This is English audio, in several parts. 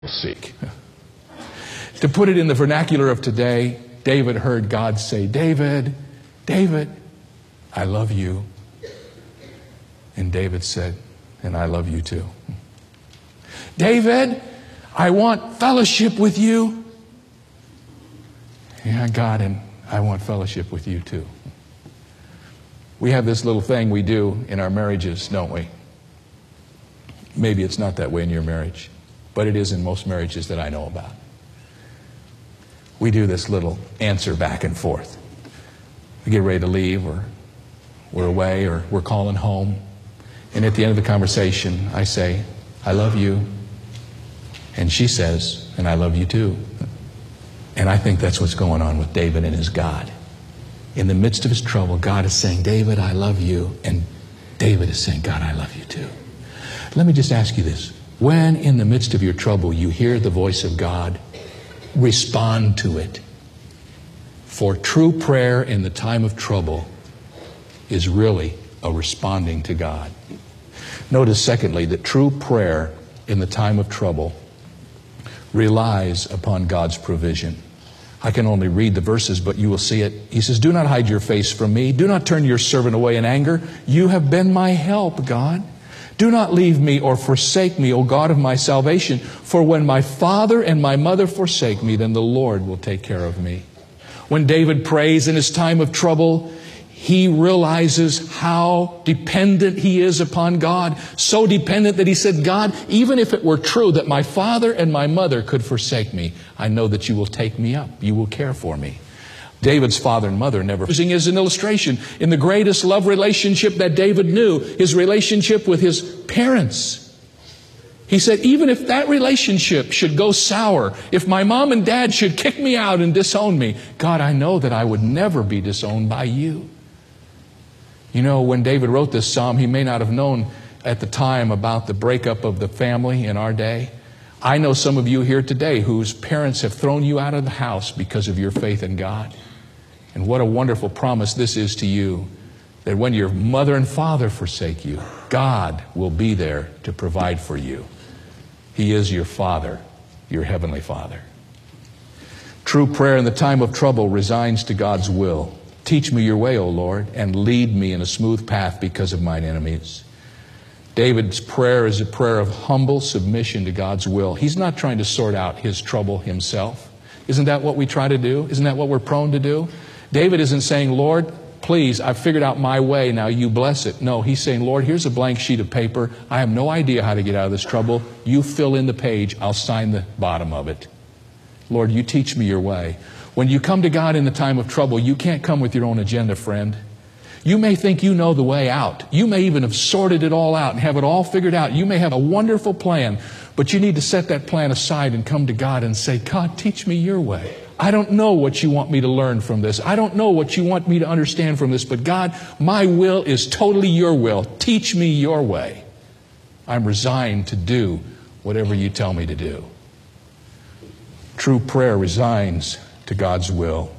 seek. To put it in the vernacular of today, David heard God say, David, David, I love you. And David said, and I love you too. David, I want fellowship with you. Yeah, God, and I want fellowship with you too. We have this little thing we do in our marriages, don't we? Maybe it's not that way in your marriage, but it is in most marriages that I know about. We do this little answer back and forth. We get ready to leave, or we're away, or we're calling home. And at the end of the conversation, I say, I love you. And she says, and I love you too. And I think that's what's going on with David and his God. In the midst of his trouble, God is saying, David, I love you. And David is saying, God, I love you too. Let me just ask you this. When in the midst of your trouble you hear the voice of God, respond to it. For true prayer in the time of trouble is really a responding to God. Notice, secondly, that true prayer in the time of trouble relies upon God's provision. I can only read the verses, but you will see it. He says, do not hide your face from me. Do not turn your servant away in anger. You have been my help, God. Do not leave me or forsake me, O God of my salvation. For when my father and my mother forsake me, then the Lord will take care of me. When David prays in his time of trouble, he realizes how dependent he is upon God. So dependent that he said, God, even if it were true that my father and my mother could forsake me, I know that you will take me up. You will care for me. David's father and mother never using as an illustration in the greatest love relationship that David knew, his relationship with his parents. He said, even if that relationship should go sour, if my mom and dad should kick me out and disown me, God, I know that I would never be disowned by you. You know, when David wrote this psalm, he may not have known at the time about the breakup of the family in our day. I know some of you here today whose parents have thrown you out of the house because of your faith in God. And what a wonderful promise this is to you, that when your mother and father forsake you, God will be there to provide for you. He is your Father, your Heavenly Father. True prayer in the time of trouble resigns to God's will. Teach me your way, O Lord, and lead me in a smooth path because of mine enemies. David's prayer is a prayer of humble submission to God's will. He's not trying to sort out his trouble himself. Isn't that what we try to do? Isn't that what we're prone to do? David isn't saying, Lord, please, I've figured out my way, now you bless it. No, he's saying, Lord, here's a blank sheet of paper. I have no idea how to get out of this trouble. You fill in the page. I'll sign the bottom of it. Lord, you teach me your way. When you come to God in the time of trouble, you can't come with your own agenda, friend. You may think you know the way out. You may even have sorted it all out and have it all figured out. You may have a wonderful plan, but you need to set that plan aside and come to God and say, God, teach me your way. I don't know what you want me to learn from this. I don't know what you want me to understand from this, but God, my will is totally your will. Teach me your way. I'm resigned to do whatever you tell me to do. True prayer resigns to God's will.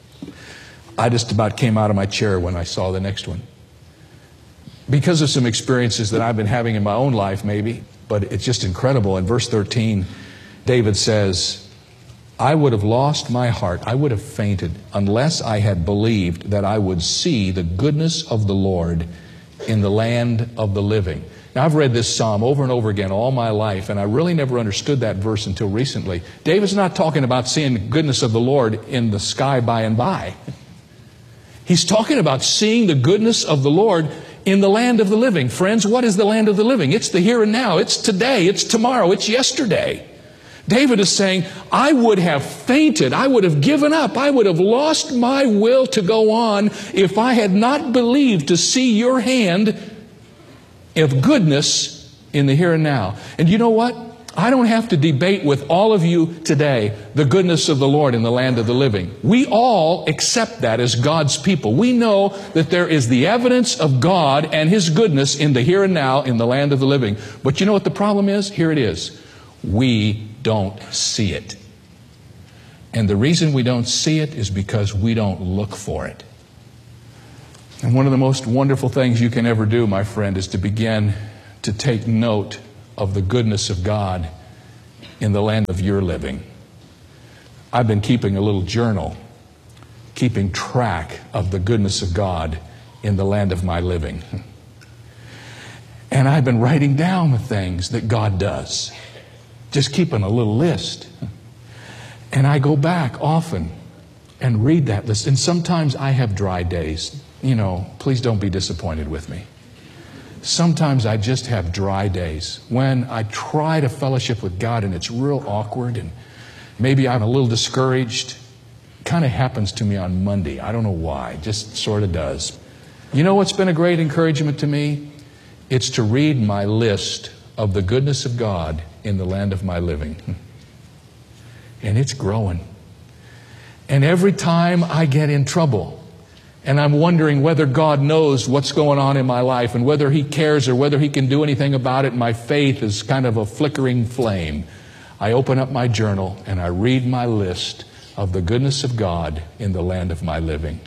I just about came out of my chair when I saw the next one. Because of some experiences that I've been having in my own life, maybe, but it's just incredible. In verse 13, David says, I would have lost my heart, I would have fainted, unless I had believed that I would see the goodness of the Lord in the land of the living. Now, I've read this psalm over and over again all my life, and I really never understood that verse until recently. David's not talking about seeing the goodness of the Lord in the sky by and by. He's talking about seeing the goodness of the Lord in the land of the living. Friends, what is the land of the living? It's the here and now. It's today. It's tomorrow. It's yesterday. David is saying, I would have fainted. I would have given up. I would have lost my will to go on if I had not believed to see your hand of goodness in the here and now. And you know what? I don't have to debate with all of you today the goodness of the Lord in the land of the living. We all accept that as God's people. We know that there is the evidence of God and His goodness in the here and now in the land of the living. But you know what the problem is? Here it is. We don't see it. And the reason we don't see it is because we don't look for it. And one of the most wonderful things you can ever do, my friend, is to begin to take note of the goodness of God in the land of your living. I've been keeping a little journal, keeping track of the goodness of God in the land of my living. And I've been writing down the things that God does, just keeping a little list. And I go back often and read that list. And sometimes I have dry days. Please don't be disappointed with me. Sometimes I just have dry days when I try to fellowship with God and it's real awkward and maybe I'm a little discouraged. Kind of happens to me on Monday. I don't know why. Just sort of does. You know what's been a great encouragement to me? It's to read my list of the goodness of God in the land of my living. And it's growing. And every time I get in trouble and I'm wondering whether God knows what's going on in my life and whether He cares or whether He can do anything about it, my faith is kind of a flickering flame. I open up my journal and I read my list of the goodness of God in the land of my living.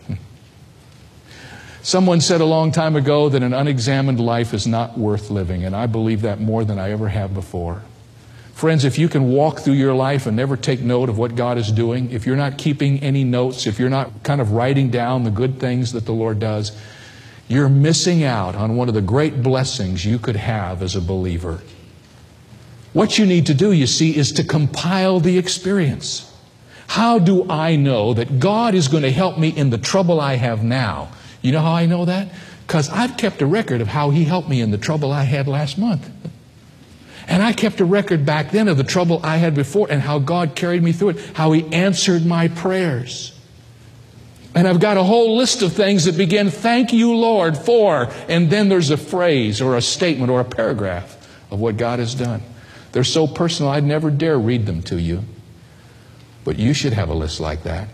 Someone said a long time ago that an unexamined life is not worth living, and I believe that more than I ever have before. Friends, if you can walk through your life and never take note of what God is doing, if you're not keeping any notes, if you're not kind of writing down the good things that the Lord does, you're missing out on one of the great blessings you could have as a believer. What you need to do, you see, is to compile the experience. How do I know that God is going to help me in the trouble I have now? You know how I know that? Because I've kept a record of how He helped me in the trouble I had last month. And I kept a record back then of the trouble I had before and how God carried me through it, how He answered my prayers. And I've got a whole list of things that begin, "Thank you, Lord, for," and then there's a phrase or a statement or a paragraph of what God has done. They're so personal, I'd never dare read them to you. But you should have a list like that.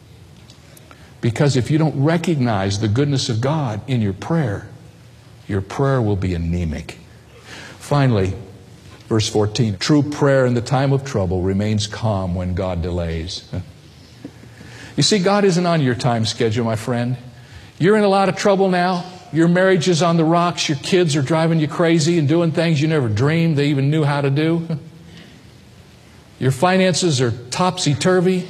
Because if you don't recognize the goodness of God in your prayer will be anemic. Finally, verse 14, true prayer in the time of trouble remains calm when God delays. You see, God isn't on your time schedule, my friend. You're in a lot of trouble now. Your marriage is on the rocks. Your kids are driving you crazy and doing things you never dreamed they even knew how to do. Your finances are topsy-turvy.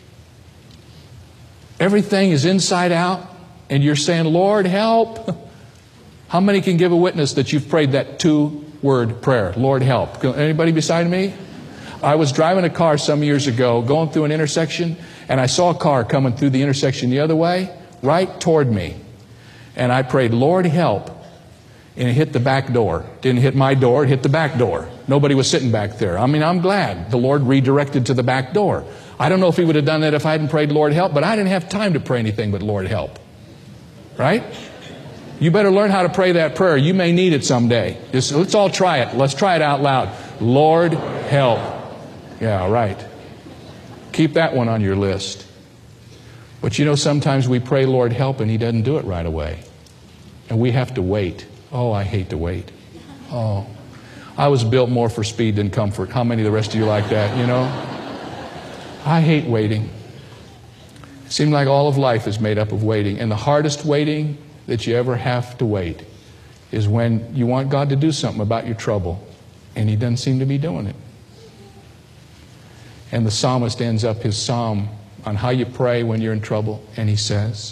Everything is inside out. And you're saying, "Lord, help." How many can give a witness that you've prayed that 2-word prayer, "Lord, help"? Anybody beside me? I was driving a car some years ago, going through an intersection, and I saw a car coming through the intersection the other way, right toward me. And I prayed, "Lord, help." And it hit the back door. Didn't hit my door, it hit the back door. Nobody was sitting back there. I'm glad the Lord redirected to the back door. I don't know if He would have done that if I hadn't prayed, "Lord, help," but I didn't have time to pray anything but "Lord, help." Right? You better learn how to pray that prayer. You may need it someday. Let's all try it. Let's try it out loud. "Lord, help." Yeah, right. Keep that one on your list. But sometimes we pray, "Lord, help," and He doesn't do it right away. And we have to wait. Oh, I hate to wait. Oh, I was built more for speed than comfort. How many of the rest of you like that, I hate waiting. It seems like all of life is made up of waiting. And the hardest waiting that you ever have to wait is when you want God to do something about your trouble and He doesn't seem to be doing it. And the psalmist ends up his psalm on how you pray when you're in trouble, and he says,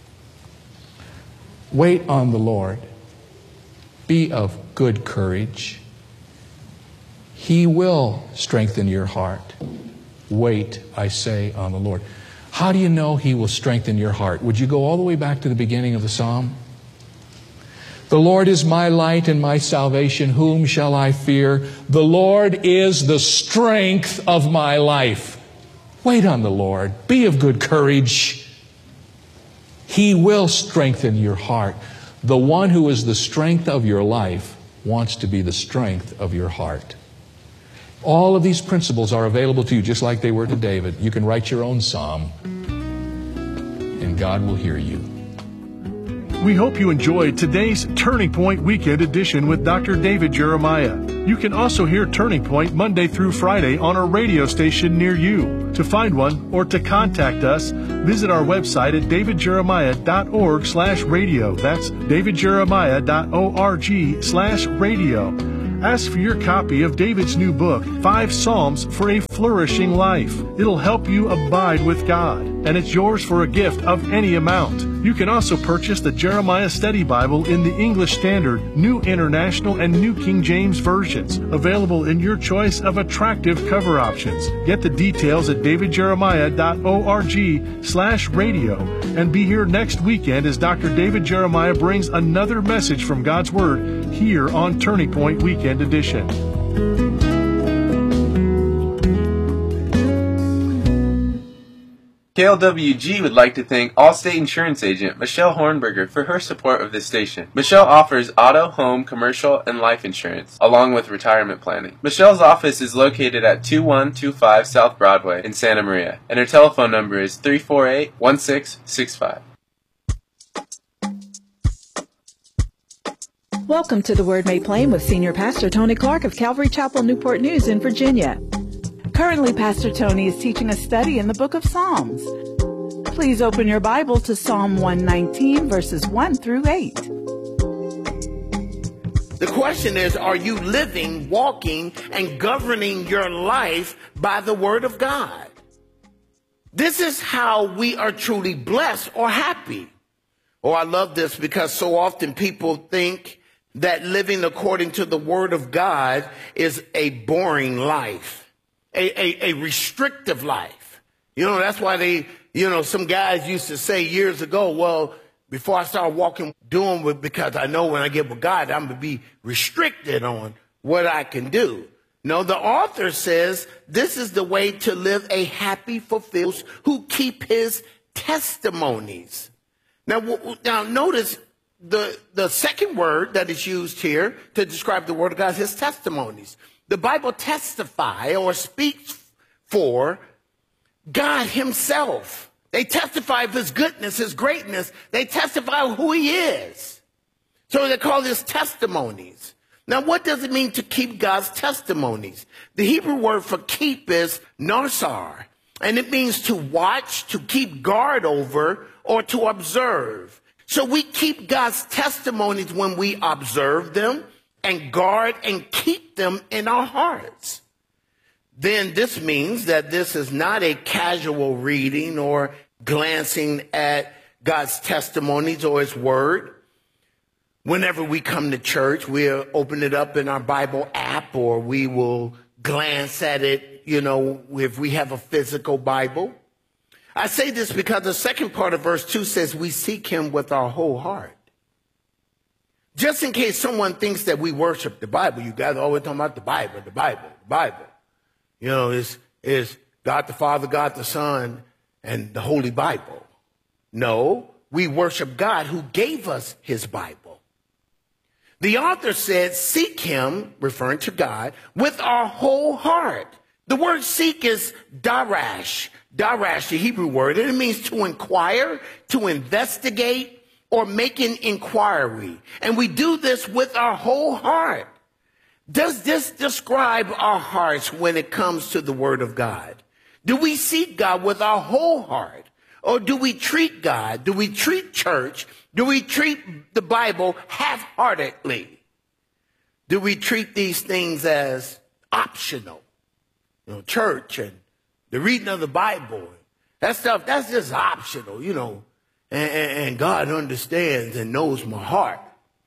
"Wait on the Lord. Be of good courage. He will strengthen your heart. Wait, I say, on the Lord." How do you know He will strengthen your heart? Would you go all the way back to the beginning of the psalm? "The Lord is my light and my salvation. Whom shall I fear? The Lord is the strength of my life." Wait on the Lord. Be of good courage. He will strengthen your heart. The one who is the strength of your life wants to be the strength of your heart. All of these principles are available to you just like they were to David. You can write your own psalm, and God will hear you. We hope you enjoyed today's Turning Point Weekend Edition with Dr. David Jeremiah. You can also hear Turning Point Monday through Friday on a radio station near you. To find one or to contact us, visit our website at davidjeremiah.org/radio. That's davidjeremiah.org/radio. Ask for your copy of David's new book, 5 Psalms for a Flourishing Life. It'll help you abide with God, and it's yours for a gift of any amount. You can also purchase the Jeremiah Study Bible in the English Standard, New International, and New King James versions, available in your choice of attractive cover options. Get the details at davidjeremiah.org/radio, and be here next weekend as Dr. David Jeremiah brings another message from God's Word here on Turning Point Weekend Edition. KLWG would like to thank Allstate Insurance Agent Michelle Hornberger for her support of this station. Michelle offers auto, home, commercial, and life insurance, along with retirement planning. Michelle's office is located at 2125 South Broadway in Santa Maria, and her telephone number is 348-1665. Welcome to The Word Made Plain with Senior Pastor Tony Clark of Calvary Chapel, Newport News in Virginia. Currently, Pastor Tony is teaching a study in the book of Psalms. Please open your Bible to Psalm 119, verses 1 through 8. The question is, are you living, walking, and governing your life by the Word of God? This is how we are truly blessed or happy. Oh, I love this because so often people think that living according to the Word of God is a boring life. A restrictive life. You know, that's why some guys used to say years ago, well, before I start walking, doing it because I know when I get with God, I'm going to be restricted on what I can do. No, the author says this is the way to live a happy, fulfilled, who keep his testimonies. Now notice the second word that is used here to describe the Word of God is his testimonies. The Bible testifies or speaks for God himself. They testify of his goodness, his greatness. They testify of who he is. So they call this testimonies. Now, what does it mean to keep God's testimonies? The Hebrew word for keep is narsar, and it means to watch, to keep guard over, or to observe. So we keep God's testimonies when we observe them, and guard and keep them in our hearts. Then this means that this is not a casual reading or glancing at God's testimonies or his word. Whenever we come to church, we'll open it up in our Bible app, or we will glance at it, if we have a physical Bible. I say this because the second part of verse 2 says we seek him with our whole heart. Just in case someone thinks that we worship the Bible, you guys are always talking about the Bible, the Bible, the Bible. It's God the Father, God the Son, and the Holy Bible. No, we worship God who gave us his Bible. The author said, seek him, referring to God, with our whole heart. The word seek is darash, the Hebrew word, and it means to inquire, to investigate, or make an inquiry. And we do this with our whole heart. Does this describe our hearts when it comes to the Word of God? Do we seek God with our whole heart? Or do we treat God, do we treat church, do we treat the Bible half-heartedly? Do we treat these things as optional? Church and the reading of the Bible, that stuff, that's just optional, And God understands and knows my heart,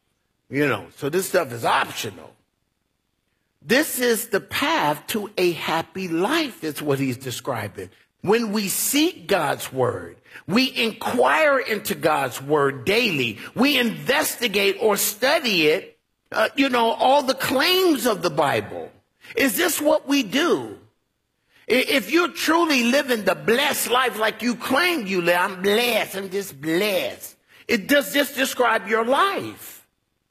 so this stuff is optional. This is the path to a happy life, is what he's describing. When we seek God's word, we inquire into God's word daily. We investigate or study it, all the claims of the Bible. Is this what we do? If you're truly living the blessed life like you claim you live, I'm blessed, I'm just blessed. Does this describe your life?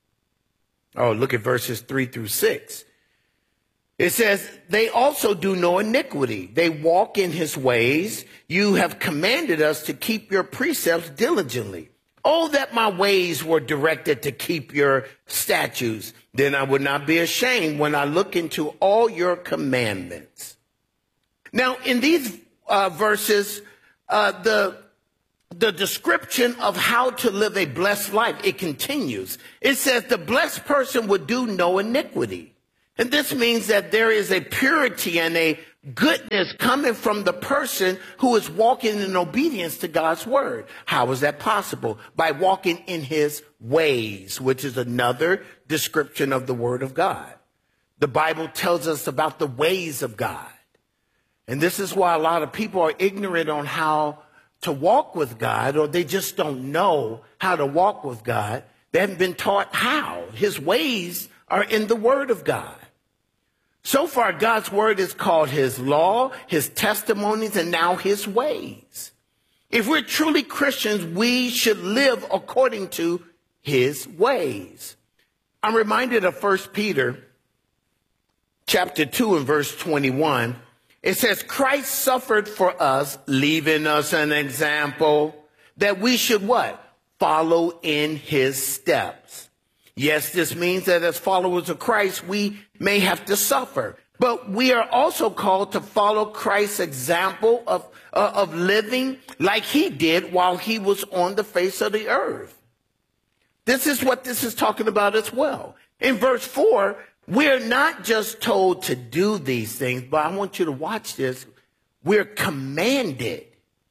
Oh, look at verses 3 through 6. It says, they also do no iniquity. They walk in his ways. You have commanded us to keep your precepts diligently. Oh, that my ways were directed to keep your statutes. Then I would not be ashamed when I look into all your commandments. Now, in these verses, the description of how to live a blessed life, it continues. It says the blessed person would do no iniquity. And this means that there is a purity and a goodness coming from the person who is walking in obedience to God's word. How is that possible? By walking in his ways, which is another description of the word of God. The Bible tells us about the ways of God. And this is why a lot of people are ignorant on how to walk with God, or they just don't know how to walk with God. They haven't been taught how. His ways are in the word of God. So far, God's word is called his law, his testimonies, and now his ways. If we're truly Christians, we should live according to his ways. I'm reminded of 1 Peter chapter 2 and verse 21. It says, Christ suffered for us, leaving us an example that we should what? Follow in his steps. Yes, this means that as followers of Christ, we may have to suffer. But we are also called to follow Christ's example of living like he did while he was on the face of the earth. This is what this is talking about as well. In verse 4, we're not just told to do these things, but I want you to watch this. We're commanded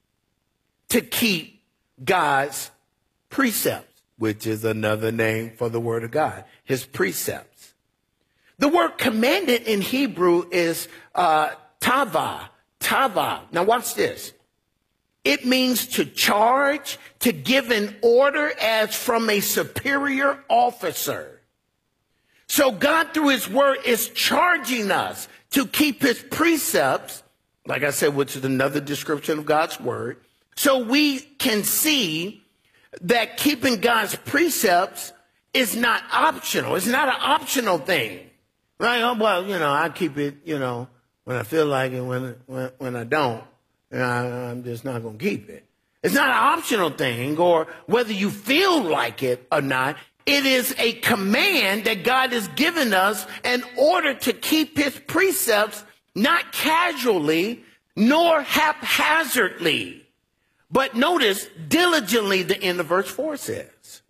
to keep God's precepts, which is another name for the word of God, his precepts. The word commanded in Hebrew is tava. Now watch this. It means to charge, to give an order as from a superior officer. So God, through his word, is charging us to keep his precepts, like I said, which is another description of God's word, so we can see that keeping God's precepts is not optional. It's not an optional thing. Right? Oh, well, I keep it, when I feel like it, when I don't, I'm just not going to keep it. It's not an optional thing, or whether you feel like it or not. It is a command that God has given us in order to keep his precepts, not casually, nor haphazardly. But notice, diligently, the end of verse 4 says.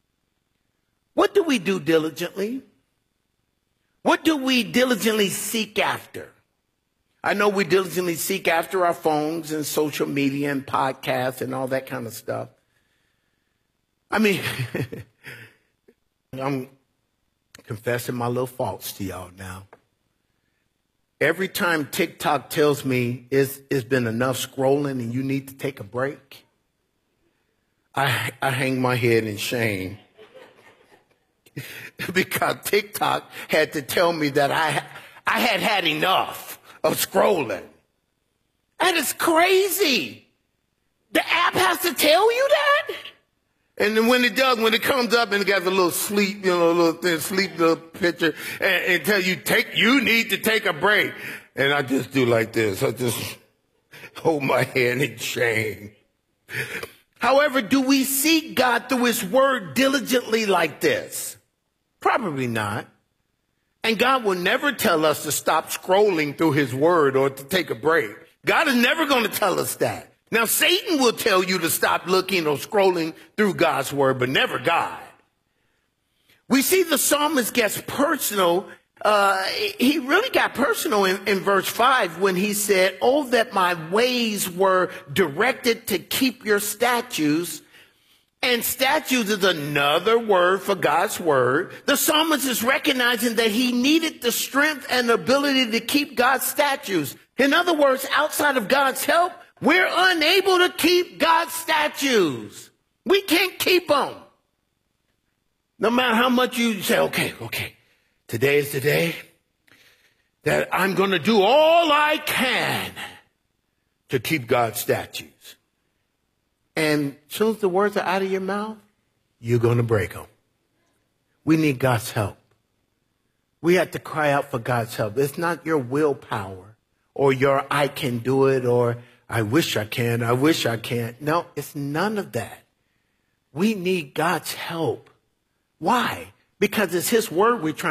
What do we do diligently? What do we diligently seek after? I know we diligently seek after our phones and social media and podcasts and all that kind of stuff. I mean, I'm confessing my little faults to y'all now. Every time TikTok tells me it's been enough scrolling and you need to take a break, I hang my head in shame. Because TikTok had to tell me that I had enough of scrolling. And it's crazy. The app has to tell you that? And then when it does, when it comes up and it got a little sleep, little picture, and tell you, you need to take a break. And I just do like this. I just hold my head in shame. However, do we seek God through his word diligently like this? Probably not. And God will never tell us to stop scrolling through his word or to take a break. God is never going to tell us that. Now, Satan will tell you to stop looking or scrolling through God's word, but never God. We see the psalmist gets personal. He really got personal in verse 5 when he said, "Oh, that my ways were directed to keep your statutes." And statutes is another word for God's word. The psalmist is recognizing that he needed the strength and ability to keep God's statutes. In other words, outside of God's help, we're unable to keep God's statutes. We can't keep them. No matter how much you say, okay, today is the day that I'm going to do all I can to keep God's statutes. And as soon as the words are out of your mouth, you're going to break them. We need God's help. We have to cry out for God's help. It's not your willpower or your I can do it or I wish I can, I wish I can't. No, it's none of that. We need God's help. Why? Because it's his word we're trying